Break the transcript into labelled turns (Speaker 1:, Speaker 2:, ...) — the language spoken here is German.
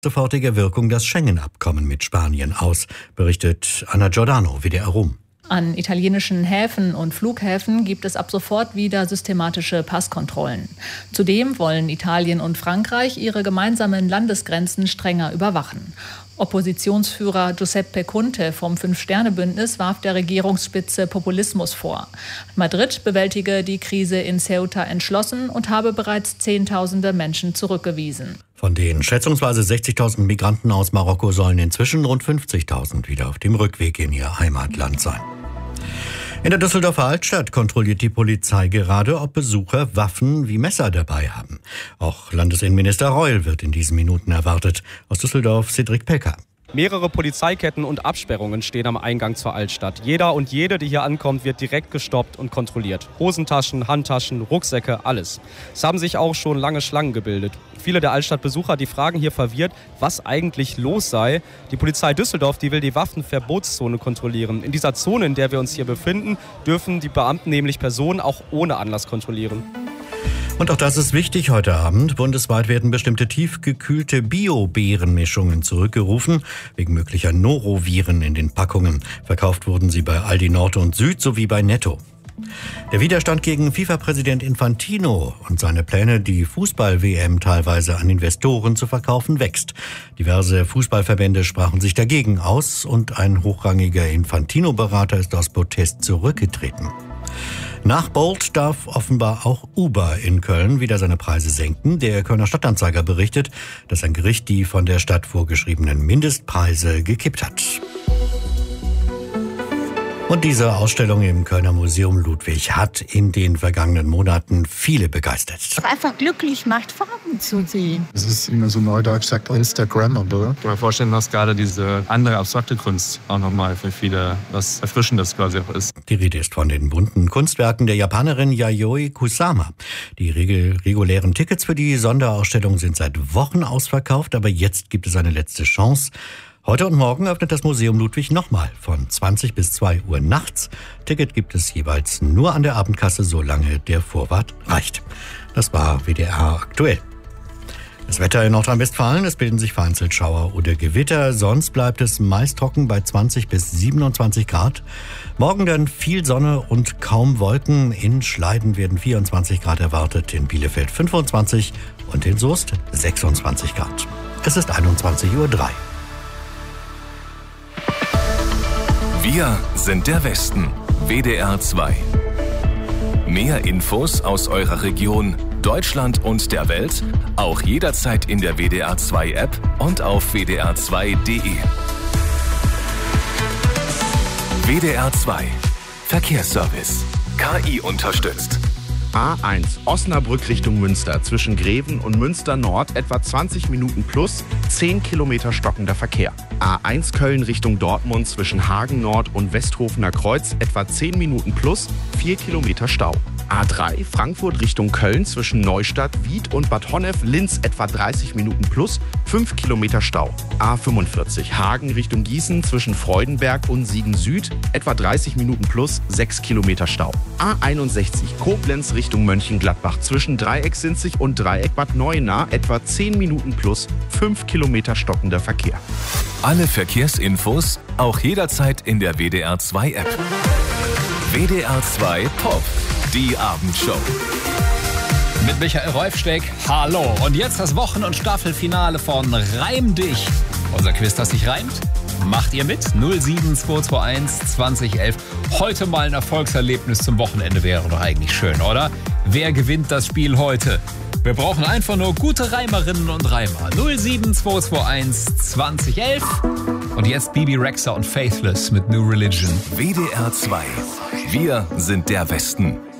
Speaker 1: sofortiger Wirkung das Schengen-Abkommen mit Spanien aus, berichtet Anna Giordano, WDR Rom.
Speaker 2: An italienischen Häfen und Flughäfen gibt es ab sofort wieder systematische Passkontrollen. Zudem wollen Italien und Frankreich ihre gemeinsamen Landesgrenzen strenger überwachen. Oppositionsführer Giuseppe Conte vom Fünf-Sterne-Bündnis warf der Regierungsspitze Populismus vor. Madrid bewältige die Krise in Ceuta entschlossen und habe bereits Zehntausende Menschen zurückgewiesen.
Speaker 1: Von den schätzungsweise 60.000 Migranten aus Marokko sollen inzwischen rund 50.000 wieder auf dem Rückweg in ihr Heimatland sein. In der Düsseldorfer Altstadt kontrolliert die Polizei gerade, ob Besucher Waffen wie Messer dabei haben. Auch Landesinnenminister Reul wird in diesen Minuten erwartet. Aus Düsseldorf Cedric Pelker.
Speaker 3: Mehrere Polizeiketten und Absperrungen stehen am Eingang zur Altstadt. Jeder und jede, die hier ankommt, wird direkt gestoppt und kontrolliert. Hosentaschen, Handtaschen, Rucksäcke, alles. Es haben sich auch schon lange Schlangen gebildet. Viele der Altstadtbesucher, die fragen hier verwirrt, was eigentlich los sei. Die Polizei Düsseldorf, die will die Waffenverbotszone kontrollieren. In dieser Zone, in der wir uns hier befinden, dürfen die Beamten nämlich Personen auch ohne Anlass kontrollieren.
Speaker 1: Und auch das ist wichtig heute Abend. Bundesweit werden bestimmte tiefgekühlte Bio-Beerenmischungen zurückgerufen, wegen möglicher Noroviren in den Packungen. Verkauft wurden sie bei Aldi Nord und Süd sowie bei Netto. Der Widerstand gegen FIFA-Präsident Infantino und seine Pläne, die Fußball-WM teilweise an Investoren zu verkaufen, wächst. Diverse Fußballverbände sprachen sich dagegen aus und ein hochrangiger Infantino-Berater ist aus Protest zurückgetreten. Nach Bolt darf offenbar auch Uber in Köln wieder seine Preise senken. Der Kölner Stadtanzeiger berichtet, dass ein Gericht die von der Stadt vorgeschriebenen Mindestpreise gekippt hat. Und diese Ausstellung im Kölner Museum Ludwig hat in den vergangenen Monaten viele begeistert.
Speaker 4: Einfach glücklich macht, Farben zu sehen.
Speaker 5: Es ist immer so neudeutsch sagt Instagram, oder?
Speaker 6: Ich kann mir vorstellen, dass gerade diese andere abstrakte Kunst auch nochmal für viele was Erfrischendes quasi auch ist.
Speaker 1: Die Rede ist von den bunten Kunstwerken der Japanerin Yayoi Kusama. Die regulären Tickets für die Sonderausstellung sind seit Wochen ausverkauft, aber jetzt gibt es eine letzte Chance. Heute und morgen öffnet das Museum Ludwig nochmal von 20 bis 2 Uhr nachts. Ticket gibt es jeweils nur an der Abendkasse, solange der Vorrat reicht. Das war WDR aktuell. Das Wetter in Nordrhein-Westfalen, es bilden sich vereinzelt Schauer oder Gewitter. Sonst bleibt es meist trocken bei 20 bis 27 Grad. Morgen dann viel Sonne und kaum Wolken. In Schleiden werden 24 Grad erwartet, in Bielefeld 25 und in Soest 26 Grad. Es ist 21:03 Uhr.
Speaker 7: Wir sind der Westen. WDR 2. Mehr Infos aus eurer Region, Deutschland und der Welt, auch jederzeit in der WDR 2 App und auf wdr2.de. WDR 2. Verkehrsservice. KI unterstützt.
Speaker 8: A1 Osnabrück Richtung Münster zwischen Greven und Münster Nord etwa 20 Minuten plus 10 Kilometer stockender Verkehr. A1 Köln Richtung Dortmund zwischen Hagen Nord und Westhofener Kreuz etwa 10 Minuten plus 4 Kilometer Stau. A3 Frankfurt Richtung Köln zwischen Neustadt, Wied und Bad Honnef-Linz etwa 30 Minuten plus 5 Kilometer Stau. A45 Hagen Richtung Gießen zwischen Freudenberg und Siegen Süd etwa 30 Minuten plus 6 Kilometer Stau. A61 Koblenz Richtung Mönchengladbach zwischen Dreieck-Sinzig und Dreieck-Bad Neuenahr etwa 10 Minuten plus 5 Kilometer stockender Verkehr.
Speaker 7: Alle Verkehrsinfos auch jederzeit in der WDR 2 App. WDR 2 Pop. Die Abendshow.
Speaker 9: Mit Michael Räufsteck. Hallo. Und jetzt das Wochen- und Staffelfinale von Reim dich. Unser Quiz, das sich reimt. Macht ihr mit? 07221 2011. Heute mal ein Erfolgserlebnis zum Wochenende wäre doch eigentlich schön, oder? Wer gewinnt das Spiel heute? Wir brauchen einfach nur gute Reimerinnen und Reimer. 07221 2011. Und jetzt Bibi Rexha und Faithless mit New Religion.
Speaker 7: WDR 2. Wir sind der Westen.